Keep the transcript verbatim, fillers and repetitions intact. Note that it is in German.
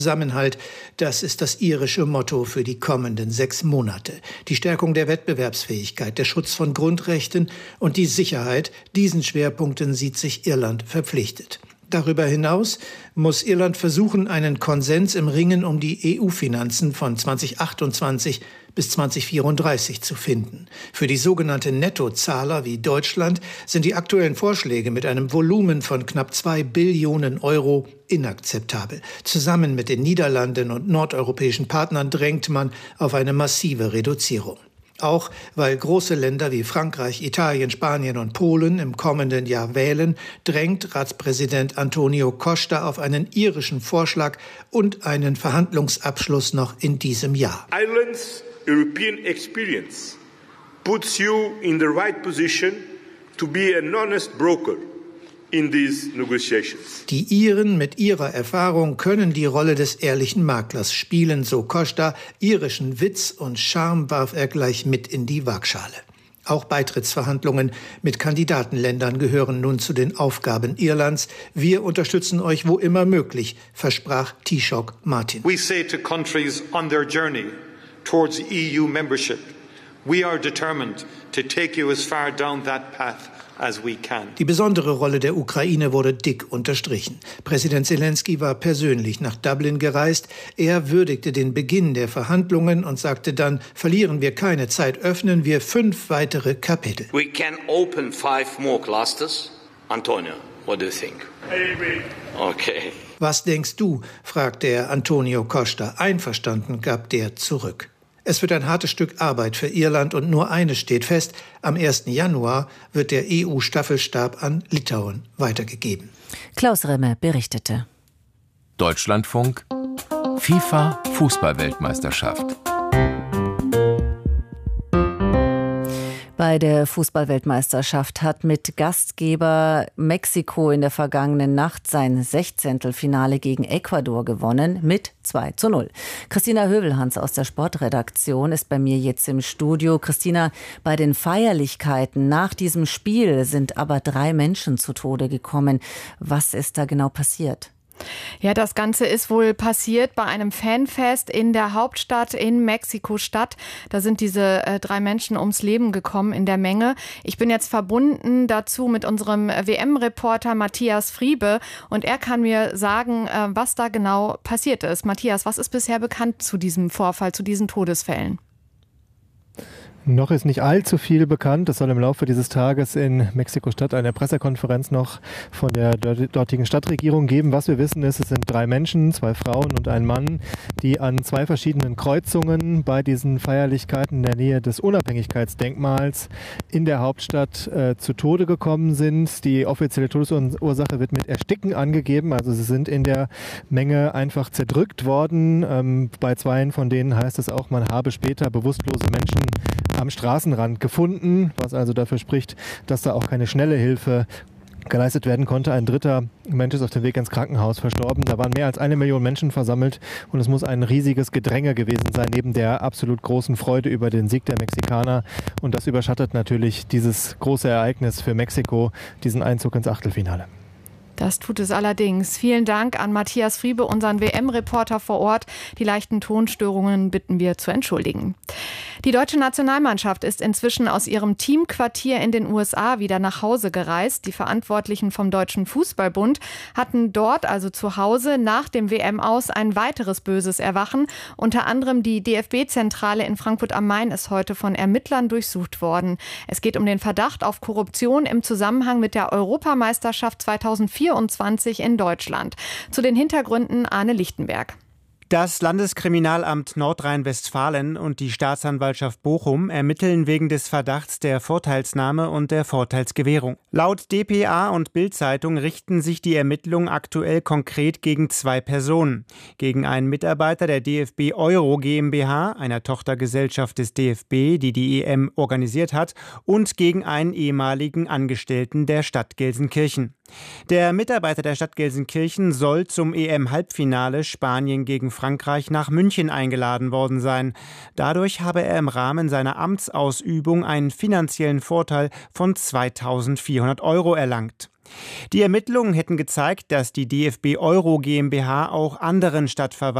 Zusammenhalt, das ist das irische Motto für die kommenden sechs Monate. Die Stärkung der Wettbewerbsfähigkeit, der Schutz von Grundrechten und die Sicherheit, diesen Schwerpunkten sieht sich Irland verpflichtet. Darüber hinaus muss Irland versuchen, einen Konsens im Ringen um die E U-Finanzen von zweitausendachtundzwanzig bis zweitausendvierunddreißig zu finden. Für die sogenannte Nettozahler wie Deutschland sind die aktuellen Vorschläge mit einem Volumen von knapp zwei Billionen Euro inakzeptabel. Zusammen mit den Niederlanden und nordeuropäischen Partnern drängt man auf eine massive Reduzierung. Auch weil große Länder wie Frankreich, Italien, Spanien und Polen im kommenden Jahr wählen, drängt Ratspräsident Antonio Costa auf einen irischen Vorschlag und einen Verhandlungsabschluss noch in diesem Jahr. Ireland's European experience puts you in the right position to be an honest broker in these negotiations. Die Iren mit ihrer Erfahrung können die Rolle des ehrlichen Maklers spielen, so Costa. Irischen Witz und Charme warf er gleich mit in die Waagschale. Auch Beitrittsverhandlungen mit Kandidatenländern gehören nun zu den Aufgaben Irlands. Wir unterstützen euch wo immer möglich, versprach Taoiseach Martin. We say to countries on their journey towards E U membership, we are determined to take you as far down that path. Die besondere Rolle der Ukraine wurde dick unterstrichen. Präsident Zelensky war persönlich nach Dublin gereist. Er würdigte den Beginn der Verhandlungen und sagte dann, verlieren wir keine Zeit, öffnen wir fünf weitere Kapitel. We can open five more clusters. Antonio, what do you think? Okay. Was denkst du? fragte er Antonio Costa. Einverstanden gab der zurück. Es wird ein hartes Stück Arbeit für Irland und nur eines steht fest. Am ersten Januar wird der E U-Staffelstab an Litauen weitergegeben. Klaus Remme berichtete. Deutschlandfunk FIFA-Fußball-Weltmeisterschaft. Bei der Fußball-Weltmeisterschaft hat mit Gastgeber Mexiko in der vergangenen Nacht sein Sechzehntelfinale gegen Ecuador gewonnen mit zwei zu null. Christina Hövelhans aus der Sportredaktion ist bei mir jetzt im Studio. Christina, bei den Feierlichkeiten nach diesem Spiel sind aber drei Menschen zu Tode gekommen. Was ist da genau passiert? Ja, das Ganze ist wohl passiert bei einem Fanfest in der Hauptstadt in Mexiko-Stadt. Da sind diese äh, drei Menschen ums Leben gekommen in der Menge. Ich bin jetzt verbunden dazu mit unserem W M-Reporter Matthias Friebe und er kann mir sagen, äh, was da genau passiert ist. Matthias, was ist bisher bekannt zu diesem Vorfall, zu diesen Todesfällen? Noch ist nicht allzu viel bekannt. Es soll im Laufe dieses Tages in Mexiko-Stadt eine Pressekonferenz noch von der dortigen Stadtregierung geben. Was wir wissen ist, es sind drei Menschen, zwei Frauen und ein Mann, die an zwei verschiedenen Kreuzungen bei diesen Feierlichkeiten in der Nähe des Unabhängigkeitsdenkmals in der Hauptstadt äh, zu Tode gekommen sind. Die offizielle Todesursache wird mit Ersticken angegeben. Also sie sind in der Menge einfach zerdrückt worden. Ähm, bei zweien von denen heißt es auch, man habe später bewusstlose Menschen am Straßenrand gefunden, was also dafür spricht, dass da auch keine schnelle Hilfe geleistet werden konnte. Ein dritter Mensch ist auf dem Weg ins Krankenhaus verstorben. Da waren mehr als eine Million Menschen versammelt und es muss ein riesiges Gedränge gewesen sein, neben der absolut großen Freude über den Sieg der Mexikaner. Und das überschattet natürlich dieses große Ereignis für Mexiko, diesen Einzug ins Achtelfinale. Das tut es allerdings. Vielen Dank an Matthias Friebe, unseren W M-Reporter vor Ort. Die leichten Tonstörungen bitten wir zu entschuldigen. Die deutsche Nationalmannschaft ist inzwischen aus ihrem Teamquartier in den U S A wieder nach Hause gereist. Die Verantwortlichen vom Deutschen Fußballbund hatten dort, also zu Hause, nach dem W M-Aus ein weiteres böses Erwachen. Unter anderem die D F B-Zentrale in Frankfurt am Main ist heute von Ermittlern durchsucht worden. Es geht um den Verdacht auf Korruption im Zusammenhang mit der Europameisterschaft zweitausendvierundzwanzig in Deutschland. Zu den Hintergründen Arne Lichtenberg. Das Landeskriminalamt Nordrhein-Westfalen und die Staatsanwaltschaft Bochum ermitteln wegen des Verdachts der Vorteilsnahme und der Vorteilsgewährung. Laut d p a und Bild-Zeitung richten sich die Ermittlungen aktuell konkret gegen zwei Personen. Gegen einen Mitarbeiter der D F B Euro GmbH, einer Tochtergesellschaft des D F B, die die E M organisiert hat, und gegen einen ehemaligen Angestellten der Stadt Gelsenkirchen. Der Mitarbeiter der Stadt Gelsenkirchen soll zum E M-Halbfinale Spanien gegen Frankreich nach München eingeladen worden sein. Dadurch habe er im Rahmen seiner Amtsausübung einen finanziellen Vorteil von zweitausendvierhundert Euro erlangt. Die Ermittlungen hätten gezeigt, dass die D F B Euro GmbH auch anderen Stadtverwaltungen